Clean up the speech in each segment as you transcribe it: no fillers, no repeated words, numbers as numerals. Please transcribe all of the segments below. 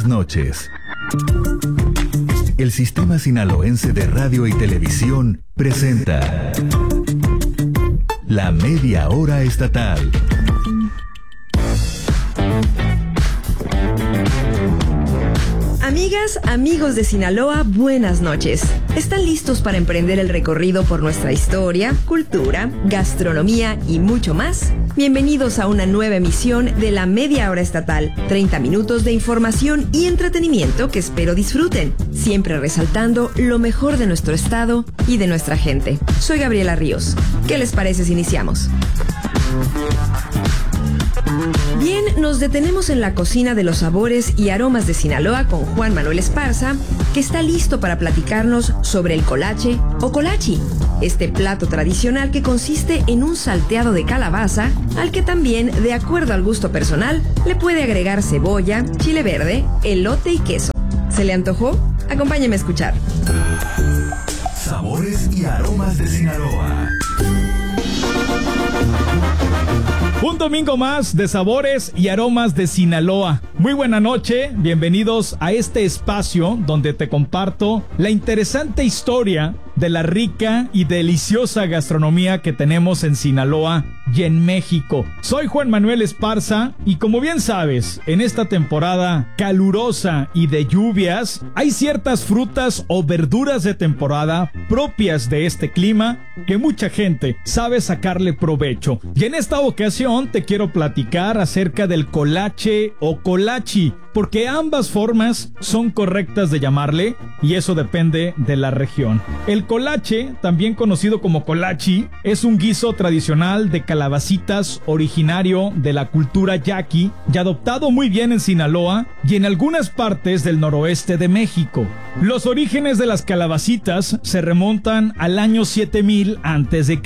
buenas noches. El Sistema Sinaloense de Radio y Televisión presenta La Media Hora Estatal. Amigas, amigos de Sinaloa, buenas noches. ¿Están listos para emprender el recorrido por nuestra historia, cultura, gastronomía y mucho más? Bienvenidos a una nueva emisión de La Media Hora Estatal. 30 minutos de información y entretenimiento que espero disfruten, siempre resaltando lo mejor de nuestro estado y de nuestra gente. Soy Gabriela Ríos. ¿Qué les parece si iniciamos? Bien, nos detenemos en la cocina de los sabores y aromas de Sinaloa con Juan Manuel Esparza, que está listo para platicarnos sobre el colache o colachi, este plato tradicional que consiste en un salteado de calabaza, al que también, de acuerdo al gusto personal, le puede agregar cebolla, chile verde, elote y queso. ¿Se le antojó? Acompáñeme a escuchar. Sabores y aromas de Sinaloa. Un domingo más de sabores y aromas de Sinaloa. Muy buena noche, bienvenidos a este espacio donde te comparto la interesante historia de la rica y deliciosa gastronomía que tenemos en Sinaloa y en México. Soy Juan Manuel Esparza y como bien sabes, en esta temporada calurosa y de lluvias, hay ciertas frutas o verduras de temporada propias de este clima que mucha gente sabe sacarle provecho. Y en esta ocasión te quiero platicar acerca del colache o colachi, porque ambas formas son correctas de llamarle y eso depende de la región. El colache, también conocido como colachi, es un guiso tradicional de calabacitas originario de la cultura yaqui y adoptado muy bien en Sinaloa y en algunas partes del noroeste de México. Los orígenes de las calabacitas se remontan al año 7000 a.C.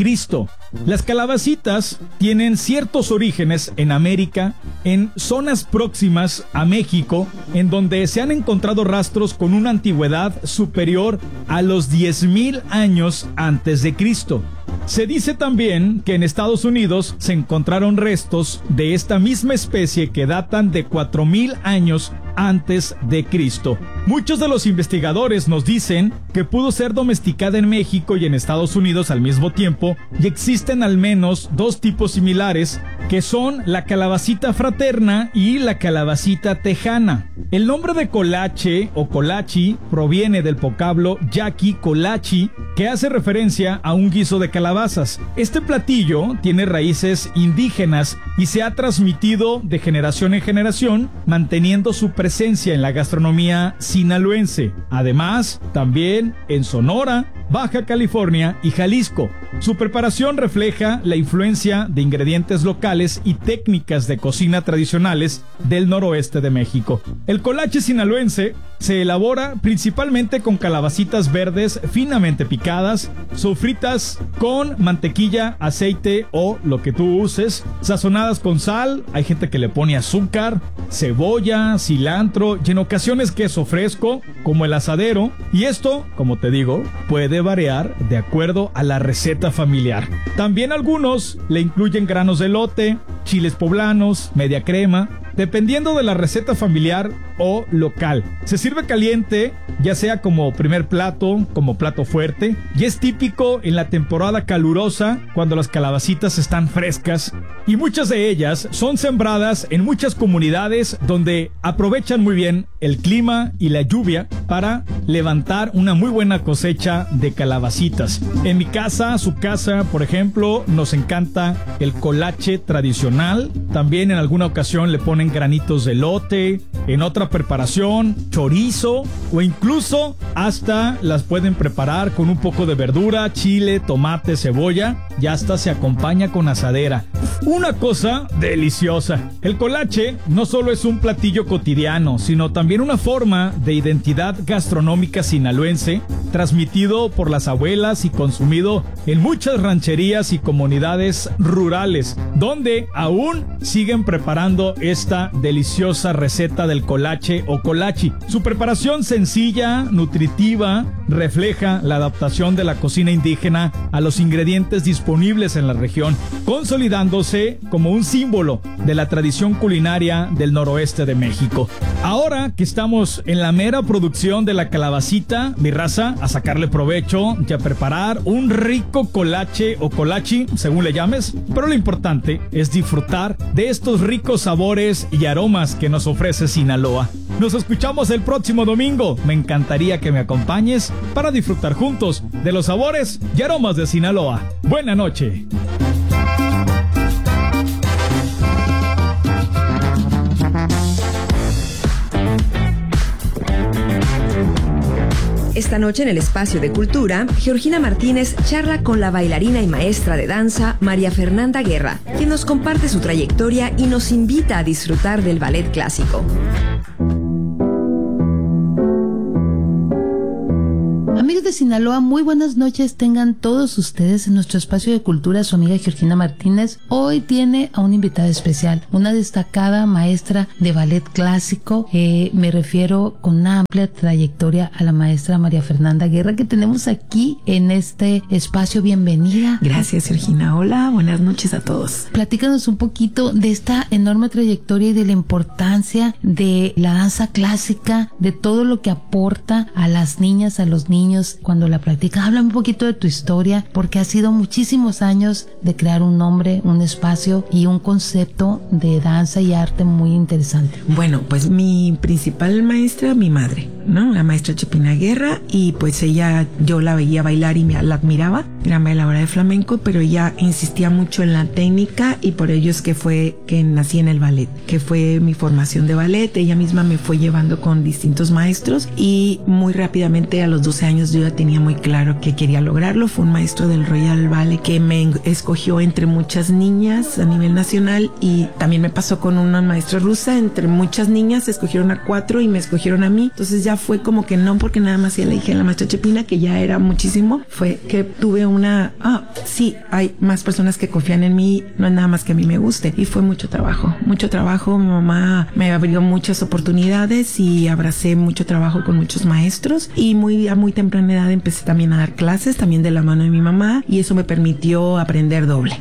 Las calabacitas tienen ciertos orígenes en América, en zonas próximas a México, en donde se han encontrado rastros con una antigüedad superior a los 10,000 años antes de Cristo. Se dice también que en Estados Unidos se encontraron restos de esta misma especie que datan de 4,000 años antes de Cristo. Muchos de los investigadores nos dicen que pudo ser domesticada en México y en Estados Unidos al mismo tiempo, y existen al menos dos tipos similares, que son la calabacita fraterna y la calabacita tejana. El nombre de colache o colachi proviene del vocablo yaqui colachi, que hace referencia a un guiso de calabazas. Este platillo tiene raíces indígenas y se ha transmitido de generación en generación, manteniendo su presencia en la gastronomía sinaloense. Además, también en Sonora, Baja California y Jalisco. Su preparación refleja la influencia de ingredientes locales y técnicas de cocina tradicionales del noroeste de México. El colache sinaloense se elabora principalmente con calabacitas verdes finamente picadas, sofritas con mantequilla, aceite o lo que tú uses, sazonadas con sal, hay gente que le pone azúcar, cebolla, cilantro y en ocasiones queso fresco, como el asadero, y esto, como te digo, puede variar de acuerdo a la receta familiar. También algunos le incluyen granos de elote, chiles poblanos, media crema, dependiendo de la receta familiar o local. Se sirve caliente, ya sea como primer plato, como plato fuerte, y es típico en la temporada calurosa cuando las calabacitas están frescas, y muchas de ellas son sembradas en muchas comunidades donde aprovechan muy bien el clima y la lluvia para levantar una muy buena cosecha de calabacitas. En mi casa, su casa, por ejemplo, nos encanta el colache tradicional. También en alguna ocasión le ponen granitos de elote, en otra preparación chorizo, o incluso hasta las pueden preparar con un poco de verdura, chile, tomate, cebolla, y hasta se acompaña con asadera. Una cosa deliciosa. El colache no solo es un platillo cotidiano, sino también una forma de identidad gastronómica sinaloense transmitido por las abuelas y consumido en muchas rancherías y comunidades rurales, donde aún siguen preparando esta deliciosa receta del colache o colachi. Su preparación sencilla, nutritiva, refleja la adaptación de la cocina indígena a los ingredientes disponibles en la región, consolidándose como un símbolo de la tradición culinaria del noroeste de México. Ahora que estamos en la mera producción de la calabacita, mi raza, a sacarle provecho y a preparar un rico colache o colachi, según le llames, pero lo importante es disfrutar de estos ricos sabores y aromas que nos ofrece Sinaloa. Nos escuchamos el próximo domingo. Me encantaría que me acompañes para disfrutar juntos de los sabores y aromas de Sinaloa. Buena noche. Esta noche en el Espacio de Cultura, Georgina Martínez charla con la bailarina y maestra de danza María Fernanda Guerra, quien nos comparte su trayectoria y nos invita a disfrutar del ballet clásico. Amigos de Sinaloa, muy buenas noches tengan todos ustedes en nuestro espacio de cultura. Su amiga Georgina Martínez hoy tiene a una invitada especial, una destacada maestra de ballet clásico. Me refiero con una amplia trayectoria a la maestra María Fernanda Guerra, que tenemos aquí en este espacio. Bienvenida. Gracias, Georgina. Hola, buenas noches a todos. Platícanos un poquito de esta enorme trayectoria y de la importancia de la danza clásica, de todo lo que aporta a las niñas, a los niños cuando la practican. Háblame un poquito de tu historia, porque ha sido muchísimos años de crear un nombre, un espacio y un concepto de danza y arte muy interesante. Bueno, pues mi principal maestra, mi madre, ¿no? La maestra Chepina Guerra, y pues ella, yo la veía bailar y la admiraba. Gran bailadora de flamenco, pero ella insistía mucho en la técnica, y por ello es que fue que nací en el ballet, que fue mi formación de ballet. Ella misma me fue llevando con distintos maestros, y muy rápidamente a los 12 años yo ya tenía muy claro que quería lograrlo. Fue un maestro del Royal Ballet que me escogió entre muchas niñas a nivel nacional, y también me pasó con una maestra rusa. Entre muchas niñas escogieron a 4 y me escogieron a mí. Entonces ya fue como que no, porque nada más ya le dije a la maestra Chepina, que ya era muchísimo, fue que tuve sí, hay más personas que confían en mí, no es nada más que a mí me guste. Y fue mucho trabajo. Mi mamá me abrió muchas oportunidades y abracé mucho trabajo con muchos maestros, y a muy temprana edad empecé también a dar clases, también de la mano de mi mamá, y eso me permitió aprender doble.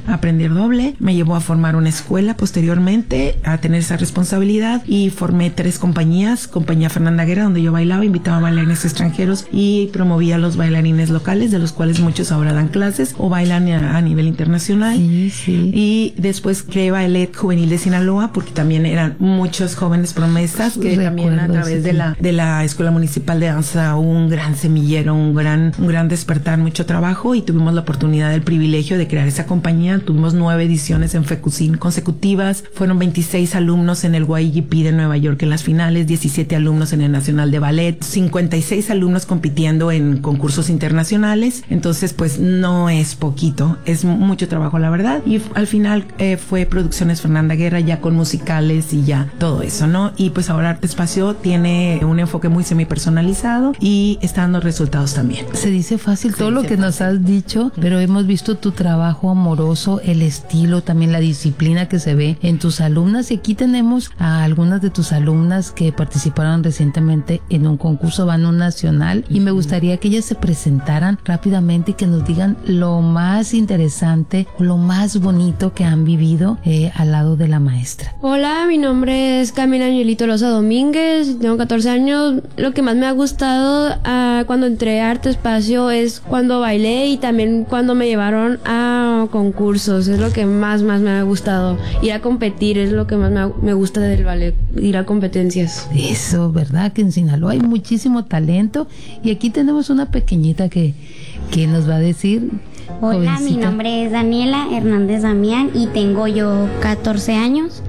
Me llevó a formar una escuela posteriormente, a tener esa responsabilidad, y formé 3 compañías. Compañía Fernanda Guerra, donde yo bailaba, invitaba a bailarines extranjeros y promovía a los bailarines locales, de los cuales muchos ahora dan clases o bailan a nivel internacional. Sí. Y después creé Ballet Juvenil de Sinaloa, porque también eran muchos jóvenes promesas que también a través de la Escuela Municipal de Danza, un gran semillero, un gran despertar, mucho trabajo, y tuvimos la oportunidad, el privilegio de crear esa compañía. Tuvimos 9 ediciones en FECUCIN consecutivas, fueron 26 alumnos en el YGP de Nueva York en las finales, 17 alumnos en el Nacional de Ballet, 56 alumnos compitiendo en concursos internacionales. Entonces pues no es poquito, es mucho trabajo, la verdad. Y al final fue Producciones Fernanda Guerra, ya con musicales y ya todo eso, ¿no? Y pues ahora Arte Espacio tiene un enfoque muy semipersonalizado y está dando resultados también. Se dice fácil todo lo que nos has dicho, pero hemos visto tu trabajo amoroso, el estilo, también la disciplina que se ve en tus alumnas, y aquí tenemos a algunas de tus alumnas que participaron recientemente en un concurso Bano Nacional, y me gustaría que ellas se presentaran rápidamente y que nos digan lo más interesante o lo más bonito que han vivido al lado de la maestra. Hola, mi nombre es Camila Angelito Loza Domínguez, tengo 14 años. Lo que más me ha gustado cuando entré a Arte Espacio es cuando bailé, y también cuando me llevaron a concursos. Es lo que más me ha gustado. Ir a competir es lo que más me gusta del ballet, ir a competencias. Eso, ¿verdad? Que en Sinaloa hay muchísimo talento, y aquí tenemos una pequeñita que nos va a decir. Hola, jovencita. mi nombre es Daniela Hernández Damián y tengo yo 14 años,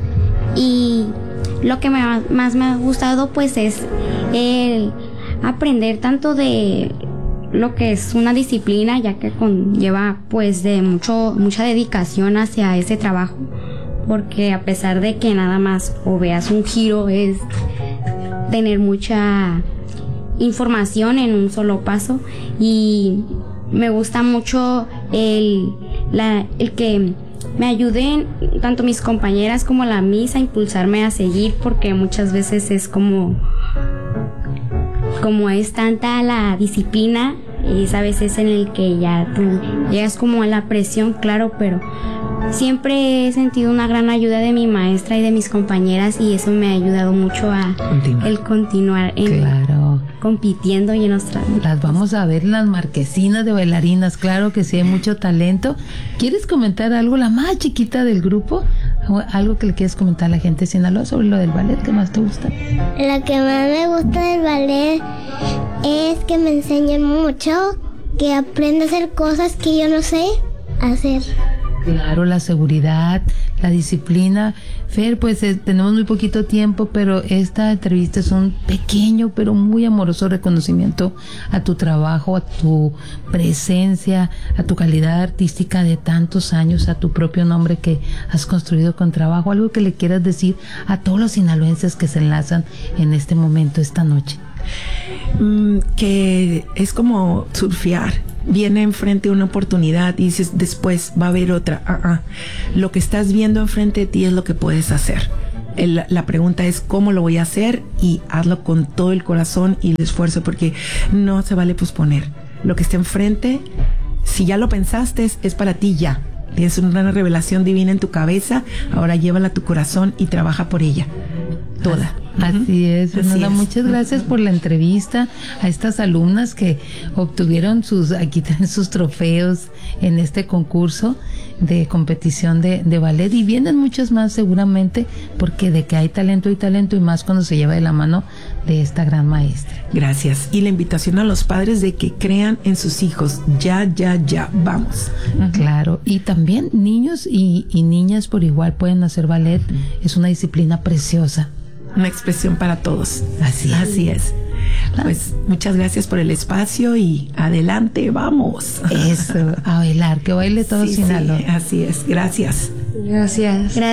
y lo que más me ha gustado pues es el aprender tanto de lo que es una disciplina, ya que conlleva pues de mucha dedicación hacia ese trabajo, porque a pesar de que nada más o veas un giro, es tener mucha información en un solo paso, y me gusta mucho el que me ayuden tanto mis compañeras como la Miss a impulsarme a seguir, porque muchas veces es como es tanta la disciplina, es a veces en el que ya tú llegas como a la presión, claro, pero siempre he sentido una gran ayuda de mi maestra y de mis compañeras, y eso me ha ayudado mucho a continuar compitiendo y en nuestra... Las vamos a ver, las marquesinas de bailarinas, claro que sí, hay mucho talento. ¿Quieres comentar algo, la más chiquita del grupo? ¿Algo que le quieres comentar a la gente de Sinaloa sobre lo del ballet que más te gusta? Lo que más me gusta del ballet es que me enseñan mucho, que aprendo a hacer cosas que yo no sé hacer. Claro, la seguridad, la disciplina. Fer, pues tenemos muy poquito tiempo, pero esta entrevista es un pequeño pero muy amoroso reconocimiento a tu trabajo, a tu presencia, a tu calidad artística de tantos años, a tu propio nombre que has construido con trabajo. Algo que le quieras decir a todos los sinaloenses que se enlazan en este momento, esta noche. Que es como surfear. Viene enfrente una oportunidad y dices, después va a haber otra. Lo que estás viendo enfrente de ti es lo que puedes hacer. La pregunta es cómo lo voy a hacer, y hazlo con todo el corazón y el esfuerzo, porque no se vale posponer. Lo que está enfrente, si ya lo pensaste, es para ti ya. Tienes una revelación divina en tu cabeza, ahora llévala a tu corazón y trabaja por ella. Toda. Así es, Fernanda, muchas gracias por la entrevista a estas alumnas que obtuvieron aquí tienen sus trofeos en este concurso de competición de ballet, y vienen muchos más seguramente, porque de que hay talento y más cuando se lleva de la mano de esta gran maestra. Gracias. Y la invitación a los padres de que crean en sus hijos. Ya, vamos. Claro, y también niños y niñas por igual pueden hacer ballet. Es una disciplina preciosa. Una expresión para todos. Así es. Pues muchas gracias por el espacio y adelante, vamos. Eso, a bailar, que baile todo Sinaloa. Sí, así es. Gracias. Gracias.